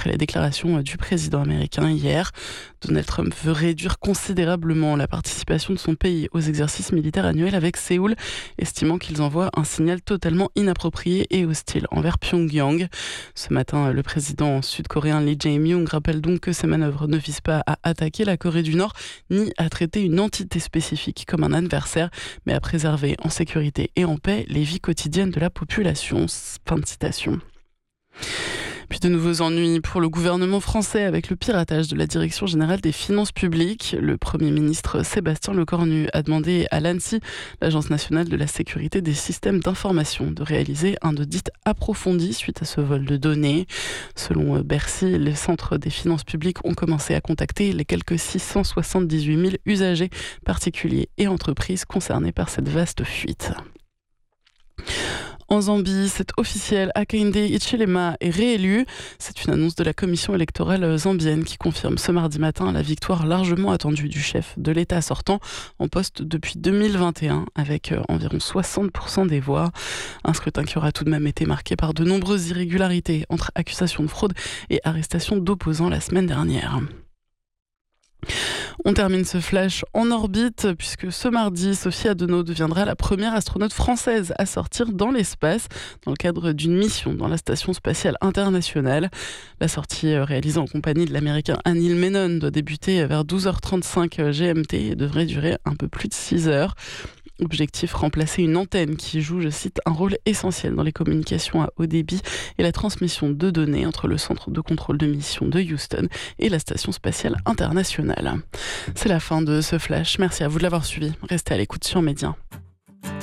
après la déclaration du président américain hier. Donald Trump veut réduire considérablement la participation de son pays aux exercices militaires annuels avec Séoul, estimant qu'ils envoient un signal totalement inapproprié et hostile envers Pyongyang. Ce matin, le président sud-coréen Lee Jae-myung rappelle donc que ces manœuvres ne visent pas à attaquer la Corée du Nord, ni à traiter une entité spécifique comme un adversaire, mais à préserver en sécurité et en paix les vies quotidiennes de la population. Fin de citation. Puis de nouveaux ennuis pour le gouvernement français avec le piratage de la Direction générale des finances publiques. Le Premier ministre Sébastien Lecornu a demandé à l'ANSSI, l'Agence nationale de la sécurité des systèmes d'information, de réaliser un audit approfondi suite à ce vol de données. Selon Bercy, les centres des finances publiques ont commencé à contacter les quelques 678 000 usagers, particuliers et entreprises concernés par cette vaste fuite. En Zambie, c'est officiel, Hakainde Hichilema est réélu. C'est une annonce de la commission électorale zambienne qui confirme ce mardi matin la victoire largement attendue du chef de l'État sortant en poste depuis 2021 avec environ 60% des voix. Un scrutin qui aura tout de même été marqué par de nombreuses irrégularités entre accusations de fraude et arrestations d'opposants la semaine dernière. On termine ce flash en orbite puisque ce mardi, Sophie Adenau deviendra la première astronaute française à sortir dans l'espace dans le cadre d'une mission dans la Station spatiale internationale. La sortie réalisée en compagnie de l'américain Neil Menon doit débuter vers 12h35 GMT et devrait durer un peu plus de 6 heures. Objectif, remplacer une antenne qui joue, je cite, un rôle essentiel dans les communications à haut débit et la transmission de données entre le centre de contrôle de mission de Houston et la Station spatiale internationale. C'est la fin de ce flash. Merci à vous de l'avoir suivi. Restez à l'écoute sur Média.